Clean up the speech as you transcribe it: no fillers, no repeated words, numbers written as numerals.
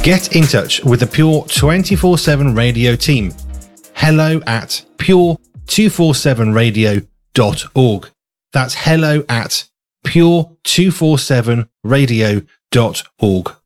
Get in touch with the Pure 247 Radio team. Hello at pure247radio.org. That's hello at pure247radio.org.